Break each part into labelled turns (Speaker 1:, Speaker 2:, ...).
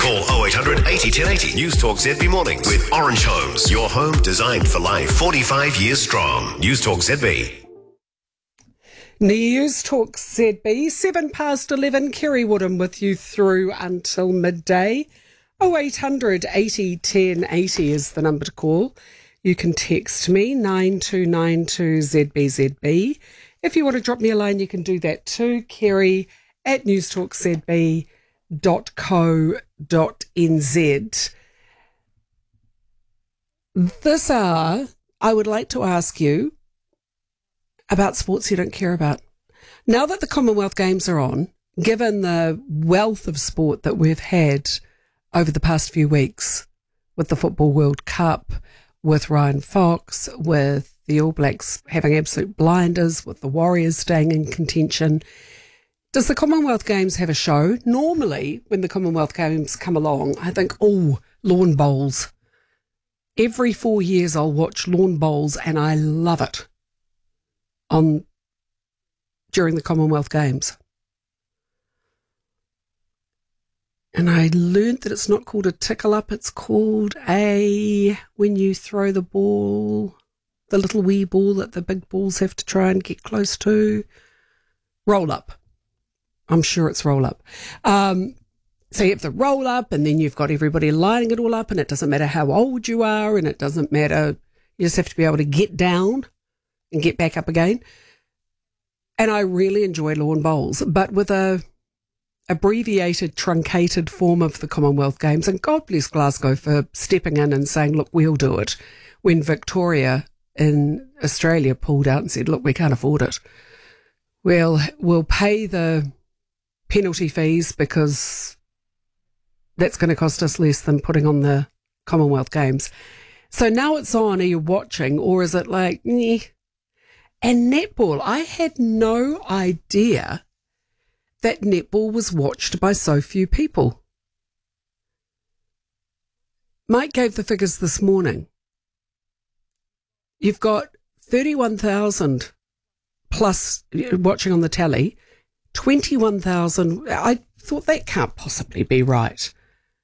Speaker 1: Call 0800 80 1080. News Talk ZB Mornings with Orange Homes. Your home designed for life. 45 years strong. News Talk ZB.
Speaker 2: News Talk ZB, 11:07. Kerry Woodham with you through until midday. 0800 80 1080 is the number to call. You can text me 9292 ZBZB. If you want to drop me a line, you can do that too. Kerry at newstalkzb.co.nz. This hour, I would like to ask you about sports you don't care about. Now that the Commonwealth Games are on, given the wealth of sport that we've had over the past few weeks, with the Football World Cup, with Ryan Fox, with the All Blacks having absolute blinders, with the Warriors staying in contention, does the Commonwealth Games have a show? Normally, when the Commonwealth Games come along, I think, lawn bowls. Every 4 years I'll watch lawn bowls and I love it during the Commonwealth Games. And I learned that it's not called a tickle up, it's called when you throw the ball, the little wee ball that the big balls have to try and get close to. Roll up. I'm sure it's roll up. So you have the roll up and then you've got everybody lining it all up, and it doesn't matter how old you are, and it doesn't matter. You just have to be able to get down and get back up again. And I really enjoy lawn bowls, but with a abbreviated, truncated form of the Commonwealth Games. And God bless Glasgow for stepping in and saying, look, we'll do it. When Victoria in Australia pulled out and said, look, we can't afford it. We'll pay the penalty fees because that's going to cost us less than putting on the Commonwealth Games. So now it's on. Are you watching, or is it like, meh? And netball, I had no idea that netball was watched by so few people. Mike gave the figures this morning. You've got 31,000 plus watching on the tally, 21,000. I thought that can't possibly be right.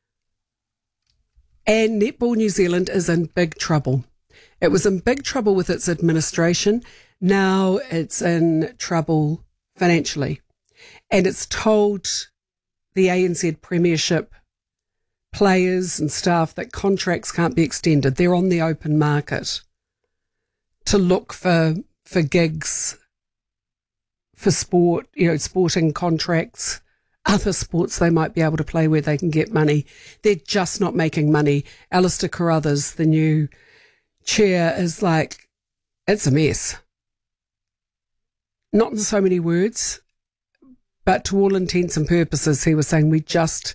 Speaker 2: And Netball New Zealand is in big trouble. It was in big trouble with its administration. Now it's in trouble financially. And it's told the ANZ Premiership players and staff that contracts can't be extended. They're on the open market to look for gigs, for sport, sporting contracts, other sports they might be able to play where they can get money. They're just not making money. Alistair Carruthers, the new chair, is like, it's a mess. Not in so many words, but to all intents and purposes, he was saying we just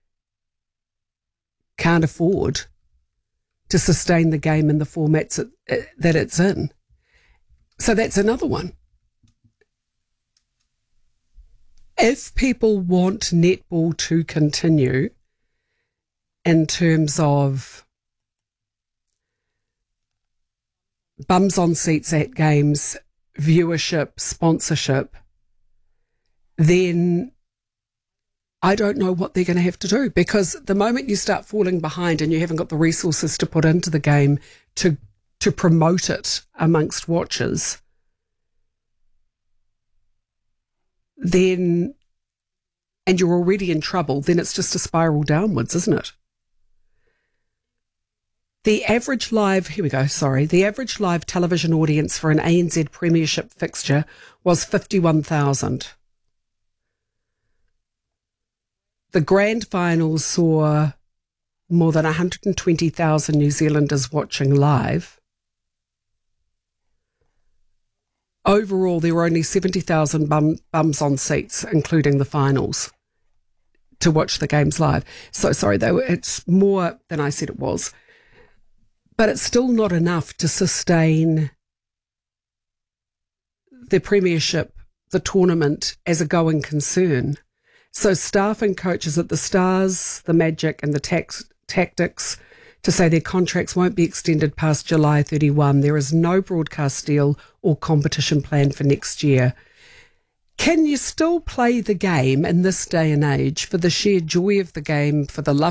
Speaker 2: can't afford to sustain the game in the formats that it's in. So that's another one. If people want netball to continue in terms of bums on seats at games, viewership, sponsorship, then I don't know what they're going to have to do, because the moment you start falling behind and you haven't got the resources to put into the game to promote it amongst watchers, then, and you're already in trouble, then it's just a spiral downwards, isn't it? The average live television audience for an ANZ Premiership fixture was 51,000. The grand finals saw more than 120,000 New Zealanders watching live. Overall, there were only 70,000 bums on seats, including the finals, to watch the games live. So sorry, it's more than I said it was. But it's still not enough to sustain the Premiership, the tournament, as a going concern. So staff and coaches at the Stars, the Magic and the Tactics to say their contracts won't be extended past July 31. There is no broadcast deal or competition plan for next year. Can you still play the game in this day and age for the sheer joy of the game, for the love